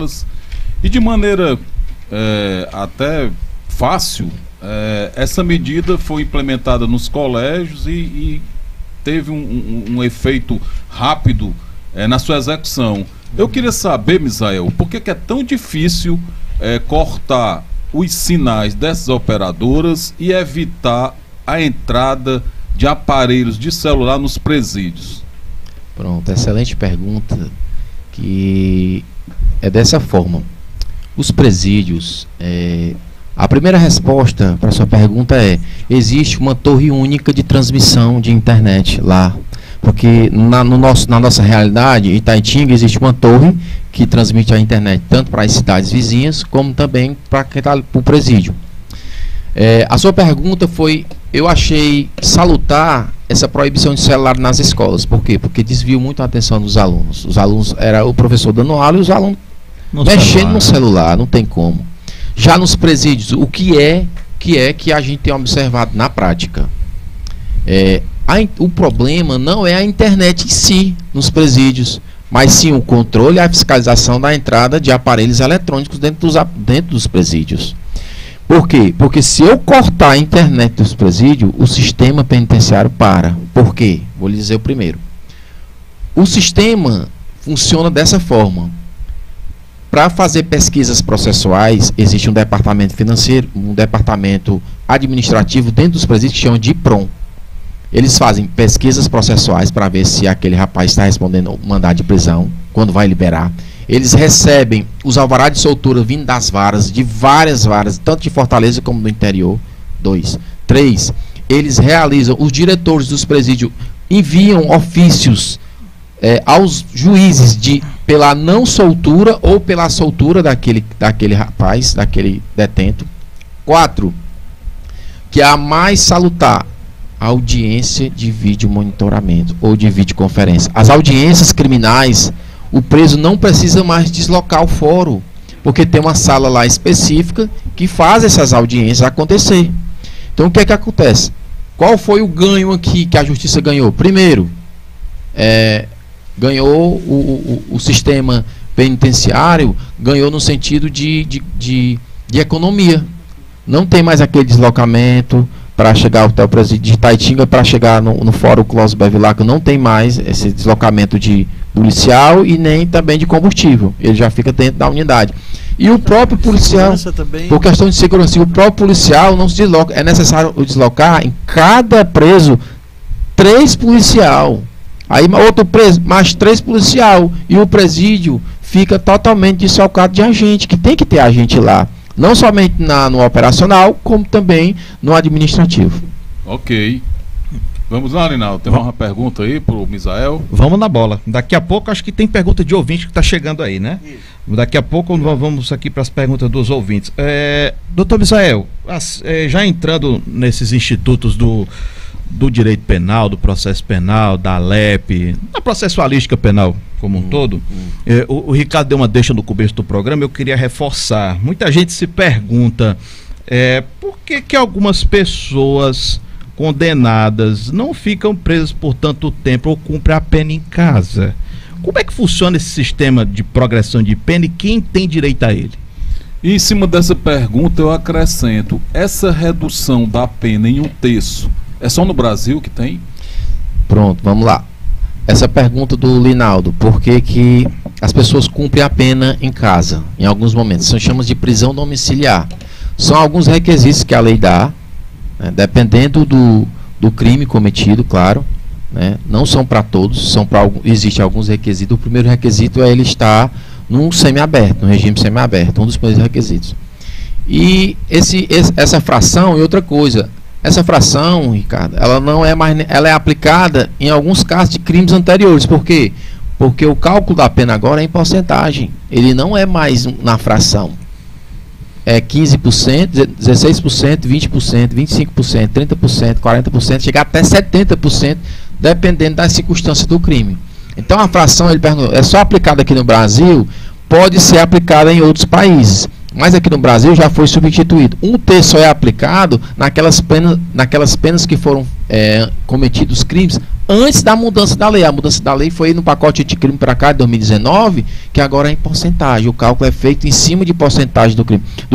escolas e de maneira até fácil, essa medida foi implementada nos colégios e teve um efeito rápido na sua execução. Eu queria saber, Misael, por que é tão difícil cortar os sinais dessas operadoras e evitar a entrada de aparelhos de celular nos presídios? Pronto, excelente pergunta, que é dessa forma. Os presídios, a primeira resposta para a sua pergunta existe uma torre única de transmissão de internet lá. Porque na nossa realidade, em Itaitinga, existe uma torre que transmite a internet tanto para as cidades vizinhas, como também para o presídio. A sua pergunta foi, eu achei salutar essa proibição de celular nas escolas. Por quê? Porque desviou muito a atenção dos alunos. Os alunos, era o professor dando aula e os alunos mexendo no celular, não tem como. Já nos presídios, o que a gente tem observado na prática? O problema não é a internet em si, nos presídios, mas sim o controle e a fiscalização da entrada de aparelhos eletrônicos dentro dos presídios. Por quê? Porque se eu cortar a internet dos presídios, o sistema penitenciário para. Por quê? Vou lhe dizer o primeiro. O sistema funciona dessa forma. Para fazer pesquisas processuais, existe um departamento financeiro, um departamento administrativo dentro dos presídios que chama de IPROM. Eles fazem pesquisas processuais para ver se aquele rapaz está respondendo ao mandado de prisão, quando vai liberar. Eles recebem os alvarás de soltura vindo das varas, de várias varas, tanto de Fortaleza como do interior. 2. 3. Eles realizam, os diretores dos presídios enviam ofícios aos juízes pela não soltura ou pela soltura daquele rapaz, daquele detento. 4. Que é a mais salutar, audiência de vídeo monitoramento ou de videoconferência. As audiências criminais, o preso não precisa mais deslocar o fórum, porque tem uma sala lá específica que faz essas audiências acontecer. Então o que é que acontece? Qual foi o ganho aqui que a justiça ganhou? Primeiro, ganhou o sistema penitenciário, ganhou no sentido de economia. Não tem mais aquele deslocamento para chegar ao hotel presídio de Itaitinga, para chegar no Fórum Clóvis Bevilacqua, não tem mais esse deslocamento de policial e nem também de combustível. Ele já fica dentro da unidade. E o próprio policial, por questão de segurança, o próprio policial não se desloca. É necessário deslocar em cada preso 3 policial. Aí outro preso, mais 3 policial. E o presídio fica totalmente desfalcado de agente, que tem que ter agente lá. Não somente no operacional, como também no administrativo. Ok. Vamos lá, Linaldo. Tem uma pergunta aí para o Misael? Vamos na bola. Daqui a pouco, acho que tem pergunta de ouvinte que está chegando aí, né? Isso. Daqui a pouco vamos aqui para as perguntas dos ouvintes. Doutor Misael, já entrando nesses institutos do direito penal, do processo penal, da ALEP, da processualística penal como um todo, o Ricardo deu uma deixa no começo do programa, eu queria reforçar. Muita gente se pergunta por que algumas pessoas condenadas não ficam presas por tanto tempo ou cumprem a pena em casa. Como é que funciona esse sistema de progressão de pena e quem tem direito a ele? E em cima dessa pergunta eu acrescento, essa redução da pena em 1/3 é só no Brasil que tem? Pronto, vamos lá. Essa pergunta do Linaldo, por que as pessoas cumprem a pena em casa, em alguns momentos? São chamadas de prisão domiciliar. São alguns requisitos que a lei dá, né, dependendo do crime cometido, claro, né, não são para todos, existem alguns requisitos. O primeiro requisito é ele estar num semiaberto, num regime semiaberto, um dos primeiros requisitos. E essa fração, e outra coisa, essa fração, Ricardo, ela não é mais, ela é aplicada em alguns casos de crimes anteriores. Por quê? Porque o cálculo da pena agora é em porcentagem. Ele não é mais na fração. É 15%, 16%, 20%, 25%, 30%, 40%, chegar até 70%, dependendo das circunstâncias do crime. Então a fração, ele perguntou, é só aplicada aqui no Brasil? Pode ser aplicada em outros países. mas aqui no Brasil já foi substituído. 1/3 só é aplicado naquelas penas que foram cometidos crimes antes da mudança da lei. A mudança da lei foi no pacote anticrime para cá de 2019, que agora é em porcentagem. O cálculo é feito em cima de porcentagem do crime.